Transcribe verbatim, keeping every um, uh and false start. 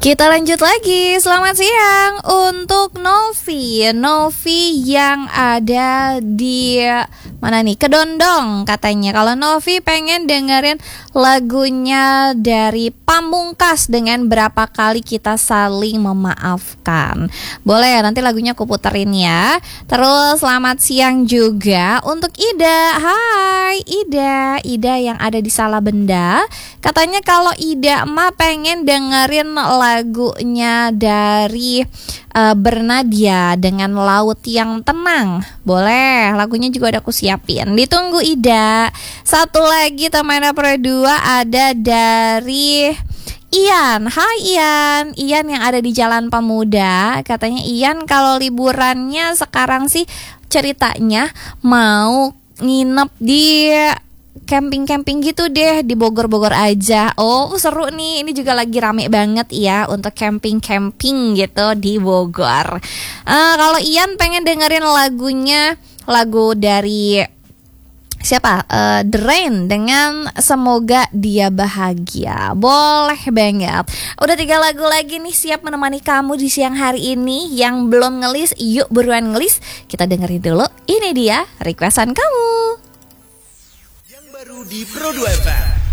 Kita lanjut lagi. Selamat siang untuk Novi. Novi yang ada di mana nih? Kedondong katanya. Kalau Novi pengen dengerin lagunya dari Pamungkas dengan Berapa Kali Kita Saling Memaafkan. Boleh, nanti lagunya aku puterin ya. Terus selamat siang juga untuk Ida. Hai Ida. Ida yang ada di Salabenda. Katanya kalau Ida mah pengen dengerin lagunya dari uh, Bernadia dengan Laut Yang Tenang. Boleh, lagunya juga udah aku siapin. Ditunggu Ida. Satu lagi teman Pro dua ada dari Ian. Hai Ian. Ian yang ada di Jalan Pemuda. Katanya Ian kalau liburannya sekarang sih ceritanya mau nginep di camping-camping gitu deh, di Bogor-Bogor aja. Oh seru nih, ini juga lagi rame banget ya untuk camping-camping gitu di Bogor. uh, Kalau Ian pengen dengerin lagunya, lagu dari siapa? Uh, The Rain dengan Semoga Dia Bahagia. Boleh banget. Udah tiga lagu lagi nih siap menemani kamu di siang hari ini. Yang belum ngelis, yuk buruan ngelis. Kita dengerin dulu. Ini dia requestan kamu baru di Pro dua F M.